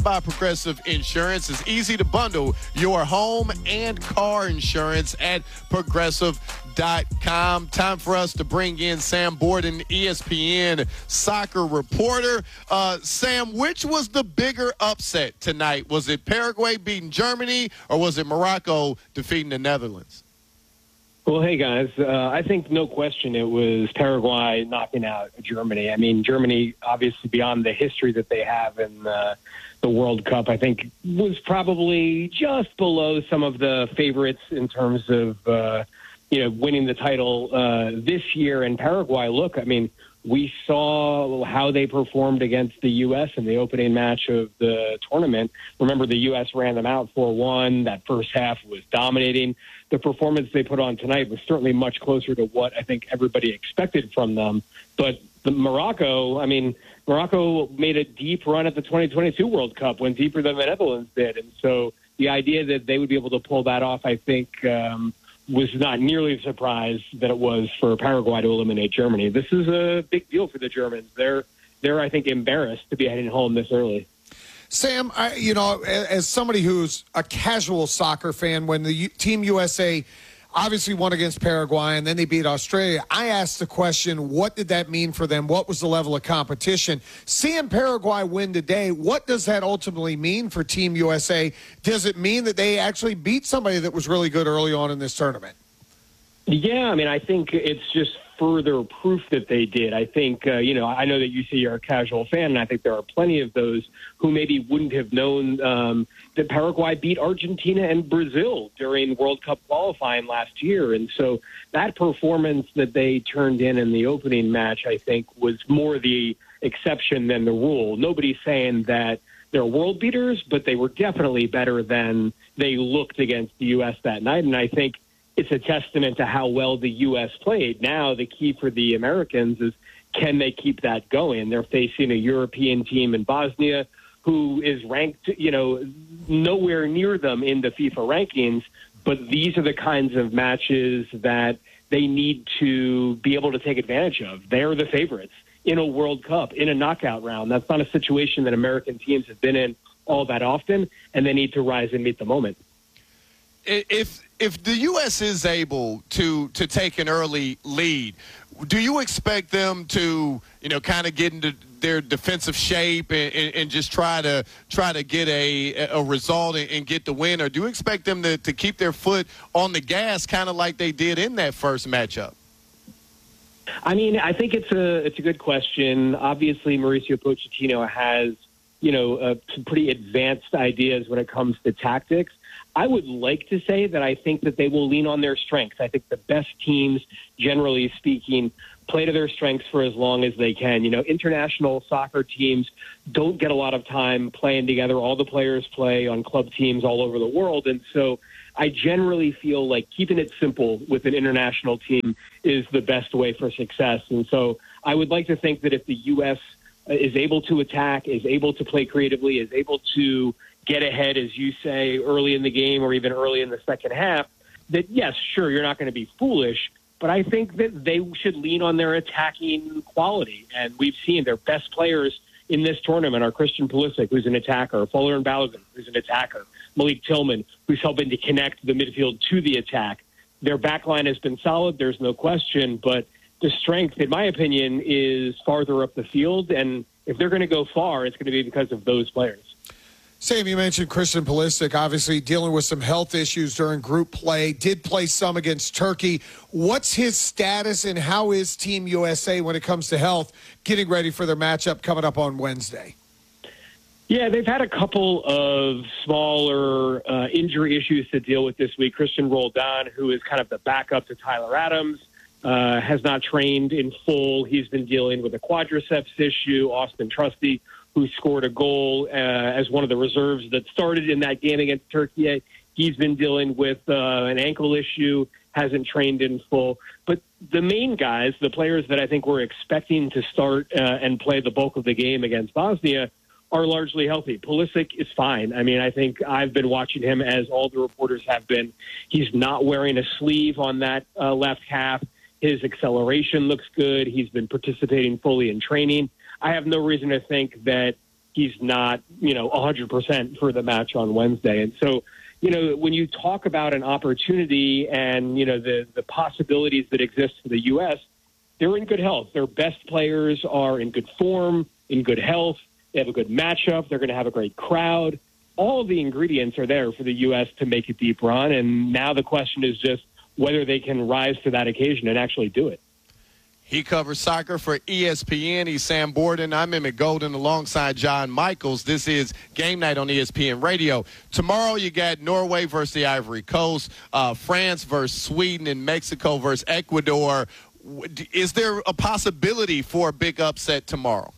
by Progressive Insurance. It's easy to bundle your home and car insurance at Progressive.com. Time for us to bring in Sam Borden, ESPN soccer reporter. Sam, which was the bigger upset tonight? Was it Paraguay beating Germany, or was it Morocco defeating the Netherlands? Well, hey, guys, I think no question it was Paraguay knocking out Germany. I mean, Germany, obviously, beyond the history that they have in the World Cup, I think was probably just below some of the favorites in terms of, winning the title this year. And Paraguay, look, I mean, we saw how they performed against the U.S. in the opening match of the tournament. Remember, the U.S. ran them out 4-1. That first half was dominating. The performance they put on tonight was certainly much closer to what I think everybody expected from them. But Morocco made a deep run at the 2022 World Cup, went deeper than the Netherlands did. And so the idea that they would be able to pull that off, I think, was not nearly the surprise that it was for Paraguay to eliminate Germany. This is a big deal for the Germans. They're I think, embarrassed to be heading home this early. Sam, as somebody who's a casual soccer fan, when the Team USA obviously won against Paraguay and then they beat Australia, I asked the question, what did that mean for them? What was the level of competition? Seeing Paraguay win today, what does that ultimately mean for Team USA? Does it mean that they actually beat somebody that was really good early on in this tournament? Yeah, I mean, I think it's just further proof that they did. I think, I know that you say you're a casual fan, and I think there are plenty of those who maybe wouldn't have known that Paraguay beat Argentina and Brazil during World Cup qualifying last year. And so that performance that they turned in the opening match, I think, was more the exception than the rule. Nobody's saying that they're world beaters, but they were definitely better than they looked against the U.S. that night. And I think it's a testament to how well the U.S. played. Now, the key for the Americans is, can they keep that going? They're facing a European team in Bosnia who is ranked, nowhere near them in the FIFA rankings. But these are the kinds of matches that they need to be able to take advantage of. They're the favorites in a World Cup, in a knockout round. That's not a situation that American teams have been in all that often, and they need to rise and meet the moment. If the U.S. is able to take an early lead, do you expect them to, kind of get into their defensive shape and just try to get a result and get the win? Or do you expect them to keep their foot on the gas, kind of like they did in that first matchup? I mean, I think it's a good question. Obviously, Mauricio Pochettino has, some pretty advanced ideas when it comes to tactics. I would like to say that I think that they will lean on their strengths. I think the best teams, generally speaking, play to their strengths for as long as they can. International soccer teams don't get a lot of time playing together. All the players play on club teams all over the world. And so I generally feel like keeping it simple with an international team is the best way for success. And so I would like to think that if the U.S. is able to attack, is able to play creatively, is able to get ahead, as you say, early in the game or even early in the second half, that, yes, sure, you're not going to be foolish, but I think that they should lean on their attacking quality. And we've seen their best players in this tournament are Christian Pulisic, who's an attacker, Folarin Balogun, who's an attacker, Malik Tillman, who's helping to connect the midfield to the attack. Their back line has been solid, there's no question, but the strength, in my opinion, is farther up the field. And if they're going to go far, it's going to be because of those players. Sam, you mentioned Christian Pulisic, obviously dealing with some health issues during group play, did play some against Turkey. What's his status and how is Team USA when it comes to health getting ready for their matchup coming up on Wednesday? Yeah, they've had a couple of smaller injury issues to deal with this week. Christian Roldan, who is kind of the backup to Tyler Adams, has not trained in full. He's been dealing with a quadriceps issue. Austin Trusty, who scored a goal as one of the reserves that started in that game against Turkey. He's been dealing with an ankle issue, hasn't trained in full. But the main guys, the players that I think we're expecting to start and play the bulk of the game against Bosnia, are largely healthy. Pulisic is fine. I mean, I think I've been watching him as all the reporters have been. He's not wearing a sleeve on that left half. His acceleration looks good. He's been participating fully in training. I have no reason to think that he's not, 100% for the match on Wednesday. And so, when you talk about an opportunity and, the possibilities that exist for the U.S., they're in good health. Their best players are in good form, in good health. They have a good matchup. They're going to have a great crowd. All of the ingredients are there for the U.S. to make a deep run. And now the question is just whether they can rise to that occasion and actually do it. He covers soccer for ESPN. He's Sam Borden. I'm Emmett Golden alongside John Michaels. This is Game Night on ESPN Radio. Tomorrow you got Norway versus the Ivory Coast, France versus Sweden, and Mexico versus Ecuador. Is there a possibility for a big upset tomorrow?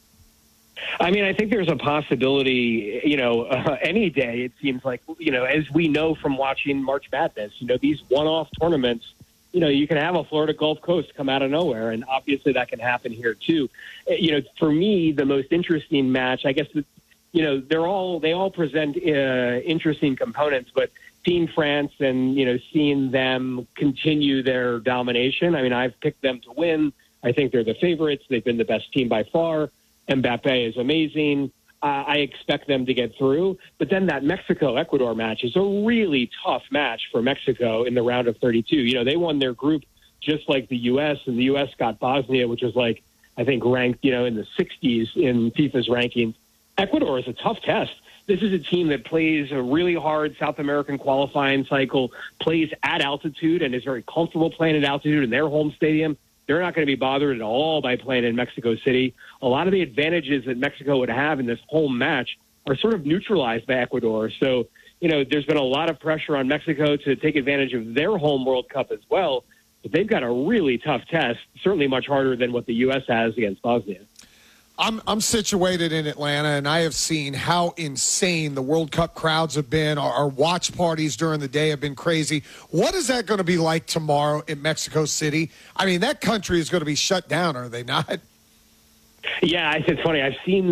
I mean, I think there's a possibility, any day, it seems like, as we know from watching March Madness, these one-off tournaments, you can have a Florida Gulf Coast come out of nowhere, and obviously that can happen here too. For me, the most interesting match, I guess, they all present interesting components, but seeing France and, seeing them continue their domination, I mean, I've picked them to win. I think they're the favorites. They've been the best team by far. Mbappe is amazing. I expect them to get through. But then that Mexico-Ecuador match is a really tough match for Mexico in the round of 32. They won their group just like the U.S., and the U.S. got Bosnia, which was I think ranked, in the 60s in FIFA's rankings. Ecuador is a tough test. This is a team that plays a really hard South American qualifying cycle, plays at altitude, and is very comfortable playing at altitude in their home stadium. They're not going to be bothered at all by playing in Mexico City. A lot of the advantages that Mexico would have in this home match are sort of neutralized by Ecuador. So, there's been a lot of pressure on Mexico to take advantage of their home World Cup as well. But they've got a really tough test, certainly much harder than what the U.S. has against Bosnia. I'm situated in Atlanta, and I have seen how insane the World Cup crowds have been. Our watch parties during the day have been crazy. What is that going to be like tomorrow in Mexico City? I mean, that country is going to be shut down, are they not? Yeah, it's funny. I've seen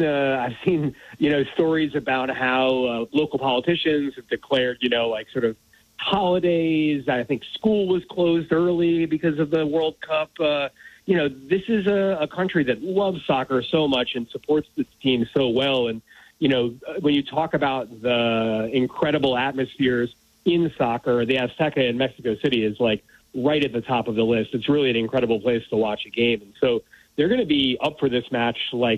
stories about how local politicians have declared, sort of holidays. I think school was closed early because of the World Cup. This is a country that loves soccer so much and supports this team so well. And, when you talk about the incredible atmospheres in soccer, the Azteca in Mexico City is right at the top of the list. It's really an incredible place to watch a game. And so they're going to be up for this match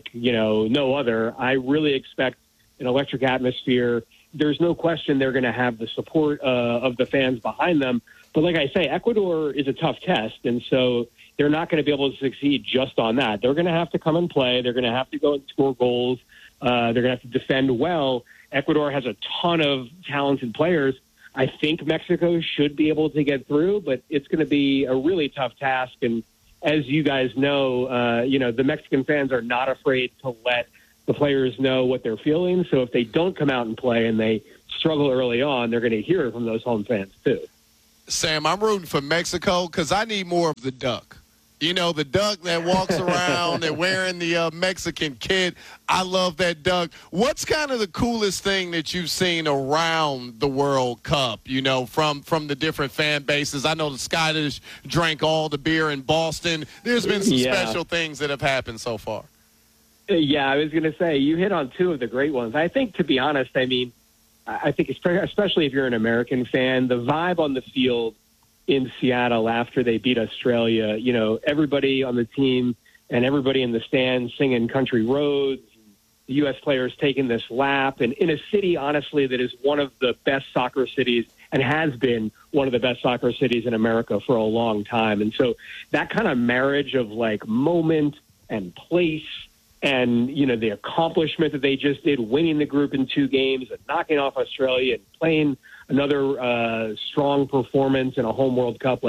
no other. I really expect an electric atmosphere. There's no question they're going to have the support of the fans behind them. But like I say, Ecuador is a tough test. And so they're not going to be able to succeed just on that. They're going to have to come and play. They're going to have to go and score goals. They're going to have to defend well. Ecuador has a ton of talented players. I think Mexico should be able to get through, but it's going to be a really tough task. And as you guys know, the Mexican fans are not afraid to let the players know what they're feeling. So if they don't come out and play and they struggle early on, they're going to hear it from those home fans too. Sam, I'm rooting for Mexico because I need more of the duck. The duck that walks around and wearing the Mexican kit. I love that duck. What's kind of the coolest thing that you've seen around the World Cup, from the different fan bases? I know the Scottish drank all the beer in Boston. There's been some special things that have happened so far. Yeah, I was going to say, you hit on two of the great ones. I think, to be honest, I think especially if you're an American fan, the vibe on the field in Seattle after they beat Australia, everybody on the team and everybody in the stands singing Country Roads, the U.S. players taking this lap, and in a city, honestly, that is one of the best soccer cities and has been one of the best soccer cities in America for a long time. And so that kind of marriage of moment and place and, the accomplishment that they just did, winning the group in 2 games and knocking off Australia and playing another strong performance in a home World Cup.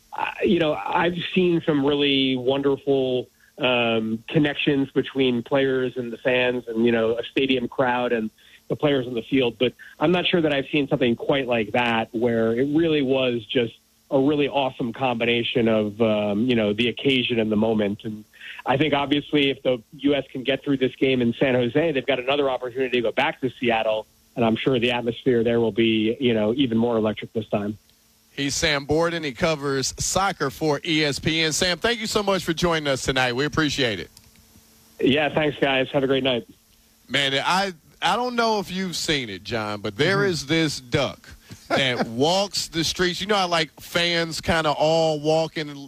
I've seen some really wonderful connections between players and the fans and, a stadium crowd and the players on the field. But I'm not sure that I've seen something quite like that where it really was just a really awesome combination of, the occasion and the moment. And I think, obviously, if the U.S. can get through this game in San Jose, they've got another opportunity to go back to Seattle. And I'm sure the atmosphere there will be, even more electric this time. He's Sam Borden. He covers soccer for ESPN. Sam, thank you so much for joining us tonight. We appreciate it. Yeah, thanks, guys. Have a great night. Man, I don't know if you've seen it, John, but there is this duck that walks the streets. You know how, like, fans kind of all walking,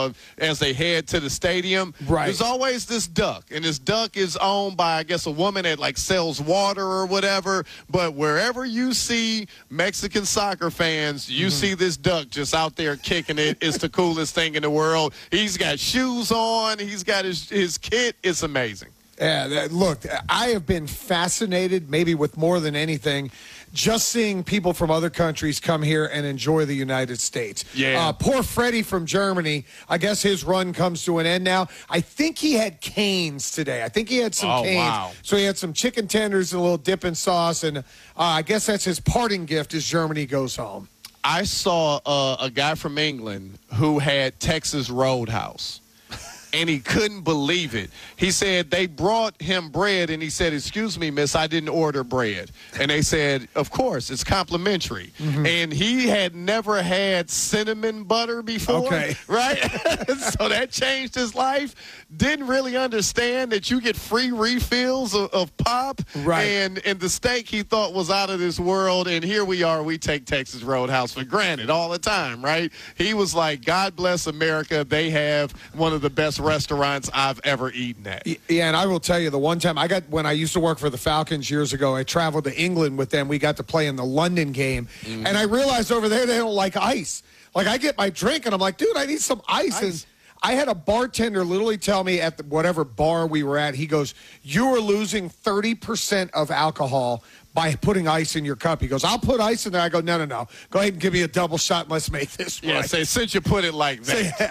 as they head to the stadium? Right. There's always this duck, and this duck is owned by, I guess, a woman that, like, sells water or whatever. But wherever you see Mexican soccer fans, you see this duck just out there kicking it. It's the coolest thing in the world. He's got shoes on. He's got his kit. It's amazing. Yeah, look, I have been fascinated, maybe with more than anything, just seeing people from other countries come here and enjoy the United States. Yeah. Poor Freddie from Germany, I guess his run comes to an end now. I think he had canes today. I think he had some canes. Wow. So he had some chicken tenders and a little dipping sauce, and I guess that's his parting gift as Germany goes home. I saw a guy from England who had Texas Roadhouse. And he couldn't believe it. He said they brought him bread, and he said, "Excuse me, miss, I didn't order bread." And they said, "Of course, it's complimentary." And he had never had cinnamon butter before, Okay. right? So that changed his life. Didn't really understand that you get free refills of pop. Right. And the steak he thought was out of this world, and here we are. We take Texas Roadhouse for granted all the time, right? He was like, God bless America. They have one of the best restaurants I've ever eaten at. Yeah, and I will tell you, the one time when I used to work for the Falcons years ago, I traveled to England with them. We got to play in the London game, and I realized over there they don't like ice. Like, I get my drink, and I'm like, dude, I need some ice. And I had a bartender literally tell me at whatever bar we were at, he goes, "You are losing 30% of alcohol by putting ice in your cup." He goes, "I'll put ice in there." I go, no. Go ahead and give me a double shot and let's make this right. Yeah, say, since you put it like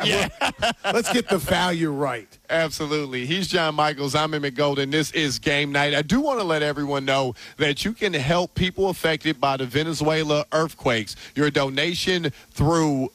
that. Let's get the value right. Absolutely. He's John Michaels. I'm Emmett Golden. This is Game Night. I do want to let everyone know that you can help people affected by the Venezuela earthquakes. Your donation through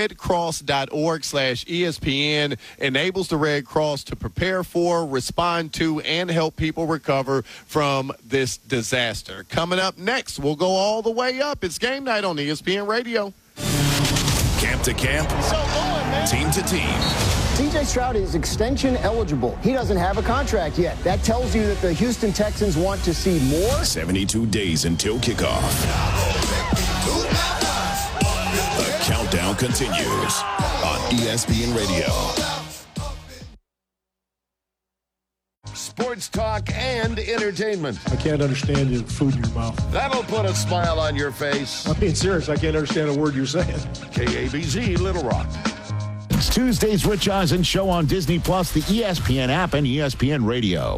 redcross.org/ESPN enables the Red Cross to prepare for, respond to, and help people recover from this disaster. Coming up next, we'll go all the way up. It's Game Night on ESPN Radio. Camp to camp, team to team. C.J. Stroud is extension eligible. He doesn't have a contract yet. That tells you that the Houston Texans want to see more. 72 days until kickoff. The countdown continues on ESPN Radio. Sports talk and entertainment. I can't understand the food in your mouth. That'll put a smile on your face. I'm being serious. I can't understand a word you're saying. KABZ, Little Rock. It's Tuesday's Rich Eisen show on Disney Plus, the ESPN app, and ESPN Radio.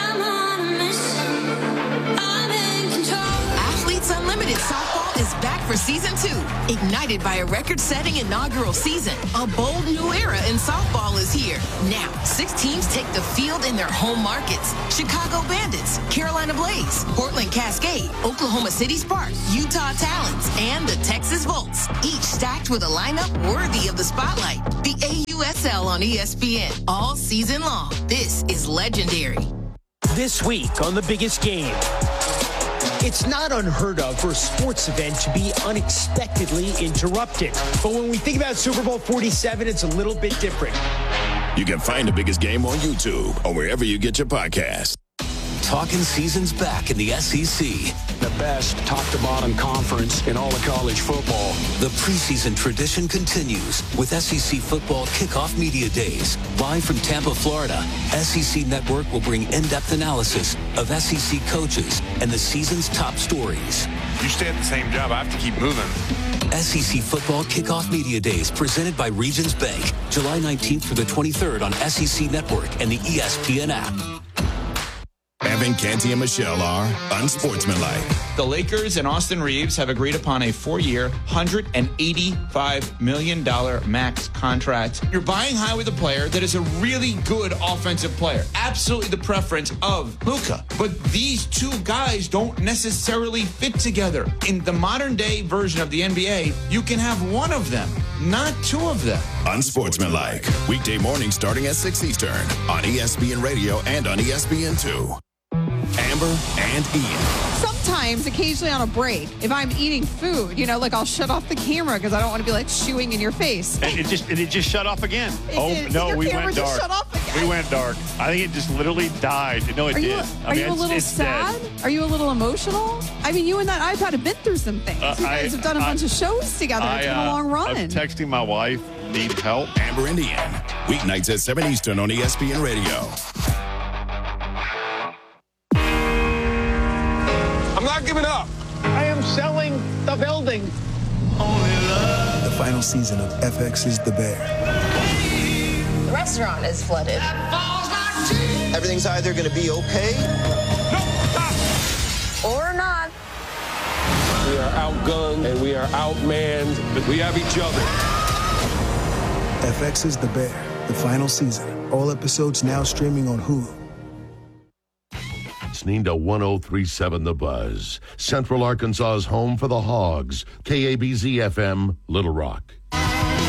Athletes Unlimited Softball is back for season 2. Ignited by a record-setting inaugural season, a bold new era in softball is here. Now, 6 teams take the field in their home markets. Chicago Bandits, Carolina Blaze, Portland Cascade, Oklahoma City Sparks, Utah Talons, and the Texas Volts, each stacked with a lineup worthy of the spotlight. The AUSL on ESPN all season long. This is legendary. This week on The Biggest Game. It's not unheard of for a sports event to be unexpectedly interrupted. But when we think about Super Bowl 47, it's a little bit different. You can find The Biggest Game on YouTube or wherever you get your podcasts. Talking season's back in the SEC. The best top-to-bottom conference in all of college football. The preseason tradition continues with SEC Football Kickoff Media Days. Live from Tampa, Florida, SEC Network will bring in-depth analysis of SEC coaches and the season's top stories. You stay at the same job, I have to keep moving. SEC Football Kickoff Media Days presented by Regions Bank. July 19th through the 23rd on SEC Network and the ESPN app. Evan, Canty, and Michelle are unsportsmanlike. The Lakers and Austin Reeves have agreed upon a 4-year, $185 million max contract. You're buying high with a player that is a really good offensive player. Absolutely the preference of Luka. But these two guys don't necessarily fit together. In the modern day version of the NBA, you can have one of them, not two of them. Unsportsmanlike. Weekday morning starting at 6 Eastern on ESPN Radio and on ESPN2. Amber and Ian. Sometimes, occasionally on a break, if I'm eating food, like I'll shut off the camera because I don't want to be like chewing in your face. And it just shut off again. Your camera just shut off again. We went dark. I think it just literally died. No, it did. Are you a little sad? Dead. Are you a little emotional? I mean, you and that iPad have been through some things. You guys have done a bunch of shows together. It's been a long run. I'm texting my wife. Need help. Amber and Ian. Weeknights at 7 Eastern on ESPN Radio. I'm not giving up. I am selling the building. The final season of FX is the Bear. The restaurant is flooded. Everything's either going to be okay or not. We are outgunned and we are outmanned, but we have each other. FX is the Bear, the final season. All episodes now streaming on Hulu. Listening to 103.7 The Buzz, Central Arkansas's home for the Hogs, KABZ FM, Little Rock.